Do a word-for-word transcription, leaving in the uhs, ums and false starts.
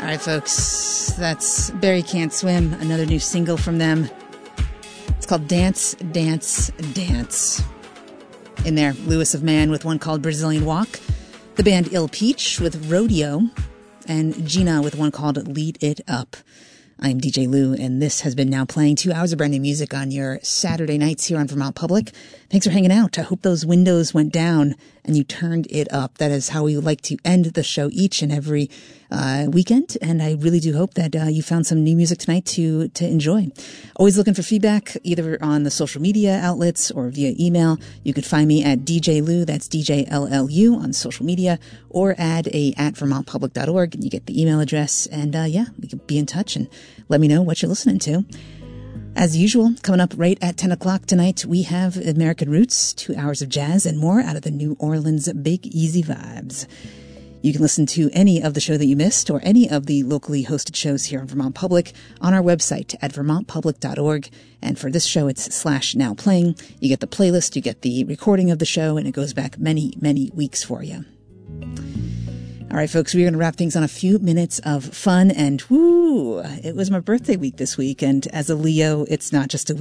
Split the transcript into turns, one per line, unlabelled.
right, folks, that's Barry Can't Swim, another new single from them. It's called Dance, Dance, Dance. In there, Lewis of Man with one called Brazilian Walk, the band Il Peach with Rodeo, and Gina with one called Lead It Up. I'm D J Lou, and this has been Now Playing, two hours of brand new music on your Saturday nights here on Vermont Public. Thanks for hanging out. I hope those windows went down and you turned it up. That is how we like to end the show each and every uh, weekend, and I really do hope that uh, you found some new music tonight to to enjoy. Always looking for feedback, either on the social media outlets or via email. You can find me at D J Lou, that's D J L L U on social media, or add a at vermont public dot org, and you get the email address, and uh, yeah, we can be in touch and let me know what you're listening to. As usual, coming up right at ten o'clock tonight, we have American Roots, two hours of jazz and more out of the New Orleans Big Easy Vibes. You can listen to any of the show that you missed or any of the locally hosted shows here on Vermont Public on our website at vermont public dot org. And for this show, it's slash Now Playing. You get the playlist, you get the recording of the show, and it goes back many, many weeks for you. All right, folks, we're going to wrap things on a few minutes of fun, and woo, it was my birthday week this week, and as a Leo, it's not just a